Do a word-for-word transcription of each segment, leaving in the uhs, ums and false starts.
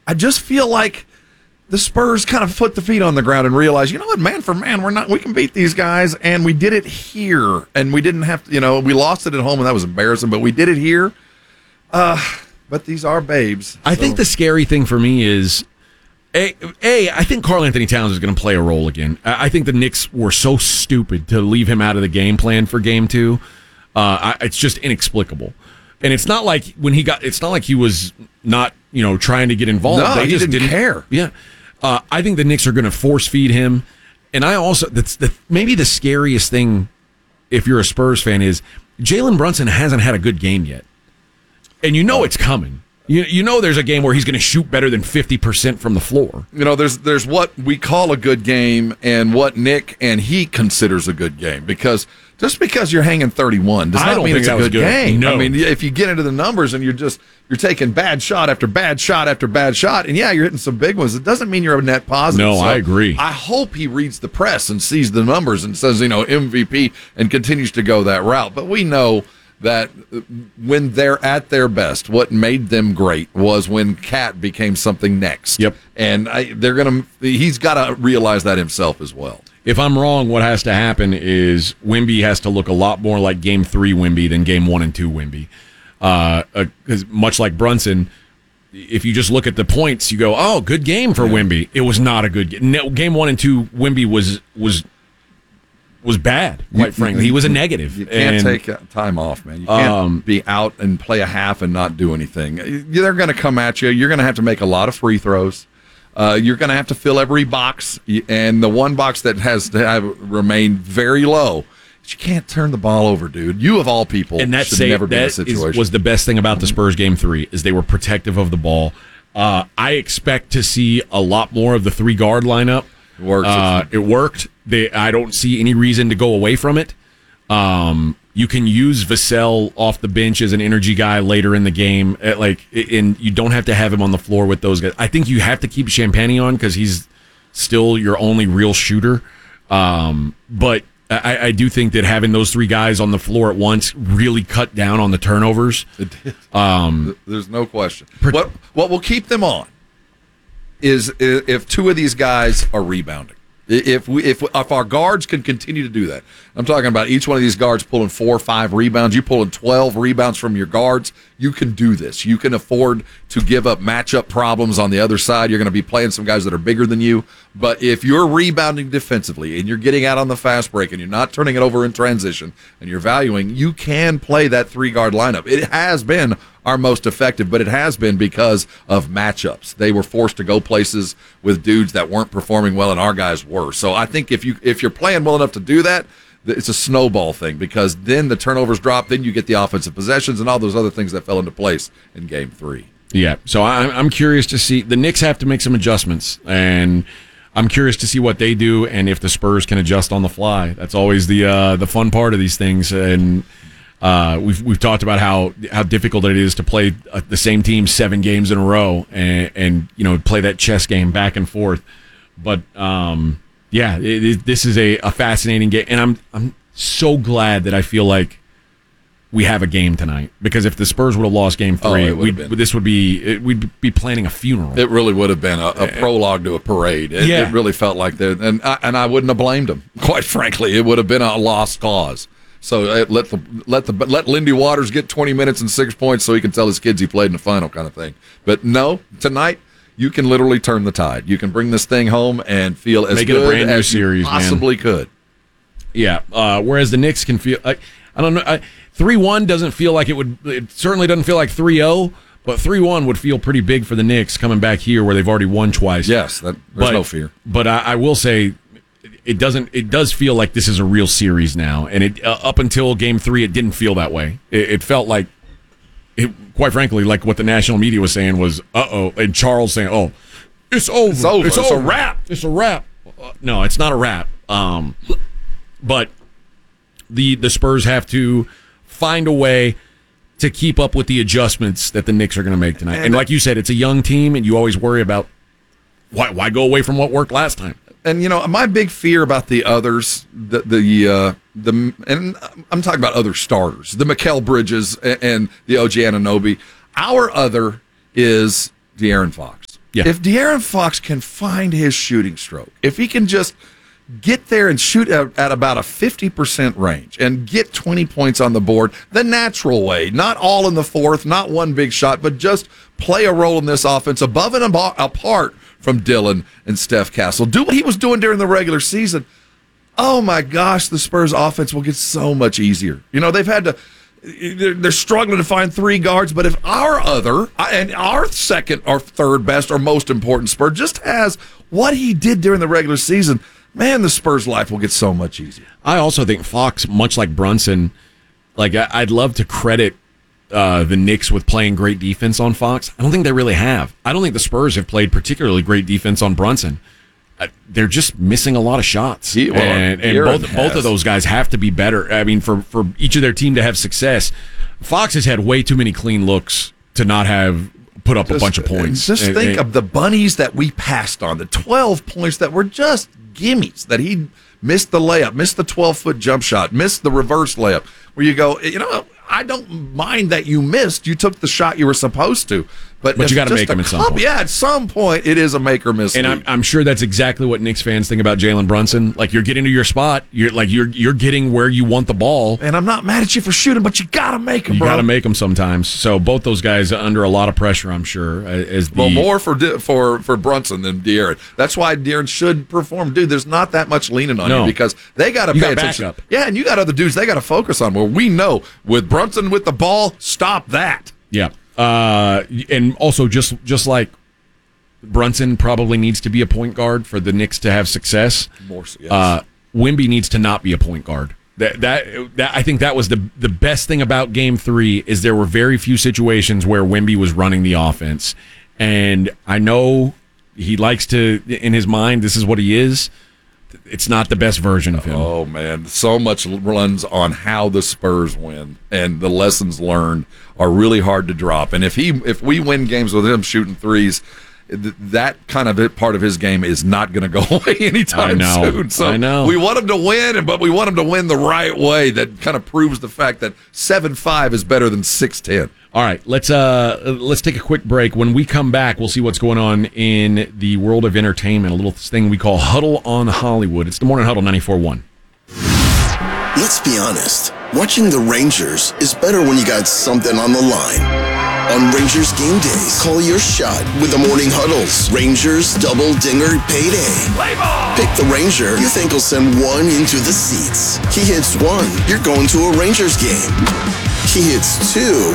I just feel like the Spurs kind of put the feet on the ground and realized, you know what, man for man, we're not. We can beat these guys, and we did it here, and we didn't have to. You know, we lost it at home, and that was embarrassing, but we did it here. Uh, but these are babes. I so. think the scary thing for me is, A, A I think Karl Anthony Towns is going to play a role again. I think the Knicks were so stupid to leave him out of the game plan for game two. Uh, I, it's just inexplicable. And it's not like when he got, it's not like he was not, you know, trying to get involved. No, they he just didn't, didn't care. Yeah. Uh, I think the Knicks are going to force feed him. And I also, that's the maybe the scariest thing, if you're a Spurs fan, is Jalen Brunson hasn't had a good game yet. And you know it's coming. You you know there's a game where he's going to shoot better than fifty percent from the floor. You know, there's there's what we call a good game and what Nick and he considers a good game. Because just because you're hanging thirty-one does I not don't mean think it's a that was good, good. game. No. I mean, if you get into the numbers and you're just you're taking bad shot after bad shot after bad shot, and yeah, you're hitting some big ones, it doesn't mean you're a net positive. No, So I agree. I hope he reads the press and sees the numbers and says, you know, M V P and continues to go that route. But we know that when they're at their best, what made them great was when Cat became something next. Yep. And I, they're gonna. He's got to realize that himself as well. If I'm wrong, what has to happen is Wemby has to look a lot more like Game Three Wemby than Game One and Two Wemby. Uh, because much like Brunson, if you just look at the points, you go, "Oh, good game for yeah. Wemby." It was not a good game. No, game One and Two Wemby was was. was bad, quite you, frankly. He was a negative. You can't and, take time off, man. You can't um, be out and play a half and not do anything. They're going to come at you. You're going to have to make a lot of free throws. Uh, you're going to have to fill every box. And the one box that has to have remained very low, you can't turn the ball over, dude. You, of all people, and that should say, never be in a that situation. Is, was the best thing about the Spurs Game three, is they were protective of the ball. Uh, I expect to see a lot more of the three-guard lineup. It works. Uh, it worked. They, I don't see any reason to go away from it. Um, you can use Vassell off the bench as an energy guy later in the game. At like, and you don't have to have him on the floor with those guys. I think you have to keep Champagnie on because he's still your only real shooter. Um, but I, I do think that having those three guys on the floor at once really cut down on the turnovers. It did. Um, There's no question. What what will keep them on is if two of these guys are rebounding. If we if if our guards can continue to do that, I'm talking about each one of these guards pulling four or five rebounds. You're pulling twelve rebounds from your guards. You can do this. You can afford to give up matchup problems on the other side. You're going to be playing some guys that are bigger than you. But if you're rebounding defensively and you're getting out on the fast break and you're not turning it over in transition and you're valuing, you can play that three guard lineup. It has been our most effective, but it has been because of matchups. They were forced to go places with dudes that weren't performing well, and our guys were. So I think if you if you're playing well enough to do that, it's a snowball thing, because then the turnovers drop, then you get the offensive possessions and all those other things that fell into place in Game Three. Yeah, so I'm curious to see. The Knicks have to make some adjustments, and I'm curious to see what they do and if the Spurs can adjust on the fly. That's always the uh, the fun part of these things, and Uh, we've we've talked about how how difficult it is to play uh, the same team seven games in a row and, and you know play that chess game back and forth. But um, yeah, it, it, this is a, a fascinating game, and I'm I'm so glad that I feel like we have a game tonight, because if the Spurs would have lost Game Three, oh, we'd, this would be it, we'd be planning a funeral. It really would have been a, a prologue to a parade. It, yeah. it really felt like that, and I, and I wouldn't have blamed them. Quite frankly, it would have been a lost cause. So uh, let the let the let Lindy Waters get twenty minutes and six points so he can tell his kids he played in the final, kind of thing. But no, tonight you can literally turn the tide. You can bring this thing home and feel as Make it good a brand new as series, you possibly man. could. Yeah. Uh, whereas the Knicks can feel, I, I don't know, three one doesn't feel like it would. It certainly doesn't feel like three oh. But three one would feel pretty big for the Knicks coming back here where they've already won twice. Yes, that, there's but, no fear. But I, I will say, it doesn't. It does feel like this is a real series now, and it uh, up until Game Three, it didn't feel that way. It, it felt like, it, quite frankly, like what the national media was saying was, "Uh oh," and Charles saying, "Oh, it's over. It's over. It's, it's over. a wrap. It's a wrap." Uh, no, it's not a wrap. Um, but the the Spurs have to find a way to keep up with the adjustments that the Knicks are going to make tonight. And, and like you said, it's a young team, and you always worry about why why go away from what worked last time. And you know, my big fear about the others, the the uh, the, and I'm talking about other starters, the Mikal Bridges and, and the O G Anunoby. Our other is De'Aaron Fox. Yeah. If De'Aaron Fox can find his shooting stroke, if he can just get there and shoot at, at about a fifty percent range and get twenty points on the board the natural way, not all in the fourth, not one big shot, but just play a role in this offense above and abo- apart from Dylan and Steph Castle. Do what he was doing during the regular season. Oh, my gosh, the Spurs offense will get so much easier. You know, they've had to they're, they're struggling to find three guards, but if our other and our second or third best or most important Spur just has what he did during the regular season, man, the Spurs' life will get so much easier. I also think Fox, much like Brunson, like I, I'd love to credit uh, the Knicks with playing great defense on Fox. I don't think they really have. I don't think the Spurs have played particularly great defense on Brunson. Uh, they're just missing a lot of shots, he, well, and, and both both of those guys have to be better. I mean, for for each of their team to have success, Fox has had way too many clean looks to not have put up just, a bunch of points. Just and, think and, of the bunnies that we passed on, the twelve points that were just gimmies, that he missed the layup, missed the twelve-foot jump shot, missed the reverse layup, where you go, you know, I don't mind that you missed. You took the shot you were supposed to. But, but you got to make them at some couple, point. Yeah, at some point, it is a make or miss. And I'm, I'm sure that's exactly what Knicks fans think about Jalen Brunson. Like, you're getting to your spot. You're like you're you're getting where you want the ball. And I'm not mad at you for shooting, but you got to make them, you bro. You got to make them sometimes. So both those guys are under a lot of pressure, I'm sure. As the, well, more for for for Brunson than De'Aaron. That's why De'Aaron should perform. Dude, there's not that much leaning on no. you because they got to pay attention. Backup. Yeah, and you got other dudes they got to focus on. Where we know with Brunson with the ball, stop that. Yeah. Uh, and also, just just like Brunson probably needs to be a point guard for the Knicks to have success. More so, yes. uh, Wemby needs to not be a point guard. That, that that I think that was the the best thing about Game Three is there were very few situations where Wemby was running the offense, and I know he likes to in his mind this is what he is. It's not the best version of him. Oh, man. So much runs on how the Spurs win, and the lessons learned are really hard to drop. And if he, if we win games with him shooting threes, that kind of part of his game is not going to go away anytime I know. soon. So I know. we want him to win, but we want him to win the right way. That kind of proves the fact that seven five is better than six ten. All right, let's uh let's take a quick break. When we come back, we'll see what's going on in the world of entertainment, a little thing we call Huddle on Hollywood. It's the Morning Huddle ninety-four point one. Let's be honest. Watching the Rangers is better when you got something on the line. On Rangers game days, call your shot with the Morning Huddles. Rangers Double Dinger Payday. Play ball! Pick the Ranger you think will send one into the seats. He hits one, you're going to a Rangers game. He hits two.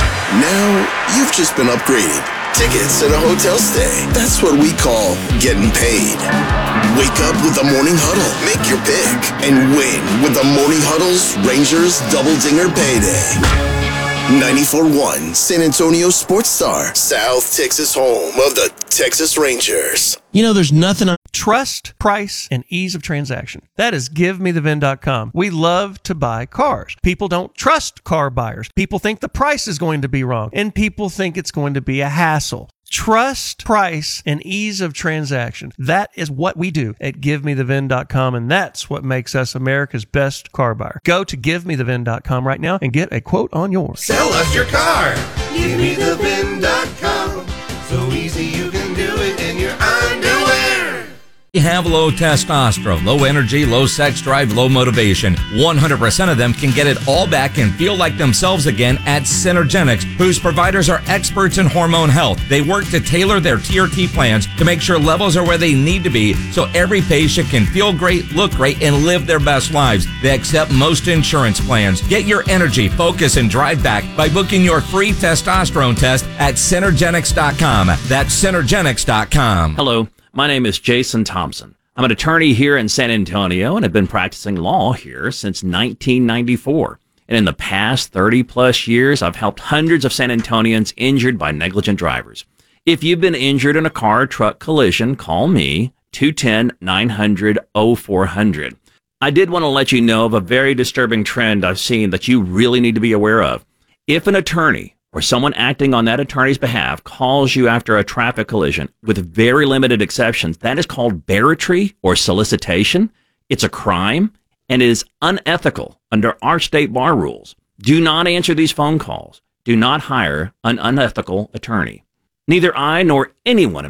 Now you've just been upgraded. Tickets and a hotel stay. That's what we call getting paid. Wake up with the Morning Huddle. Make your pick and win with the Morning Huddle's Rangers Double Dinger Payday. ninety-four point one San Antonio Sports Star, South Texas home of the Texas Rangers. You know, there's nothing on trust, price, and ease of transaction. That is give me the vin dot com. We love to buy cars. People don't trust car buyers. People think the price is going to be wrong, and people think it's going to be a hassle. Trust, price, and ease of transaction. That is what we do at give me the vin dot com, and that's what makes us America's best car buyer. Go to give me the vin dot com right now and get a quote on yours. Sell us your car. give me the vin dot com. So easy you can do it in your underwear. You have low testosterone, low energy, low sex drive, low motivation. one hundred percent of them can get it all back and feel like themselves again at Synergenics, whose providers are experts in hormone health. They work to tailor their T R T plans to make sure levels are where they need to be so every patient can feel great, look great, and live their best lives. They accept most insurance plans. Get your energy, focus, and drive back by booking your free testosterone test at Synergenics dot com. That's Synergenics dot com. Hello. My name is Jason Thompson. I'm an attorney here in San Antonio and have been practicing law here since nineteen ninety-four. And in the past thirty plus years, I've helped hundreds of San Antonians injured by negligent drivers. If you've been injured in a car or truck collision, call me, two one zero, nine hundred, oh four hundred. I did want to let you know of a very disturbing trend I've seen that you really need to be aware of. If an attorney or someone acting on that attorney's behalf calls you after a traffic collision, with very limited exceptions, that is called barratry or solicitation. It's a crime and is unethical under our state bar rules. Do not answer these phone calls. Do not hire an unethical attorney. Neither I nor anyone in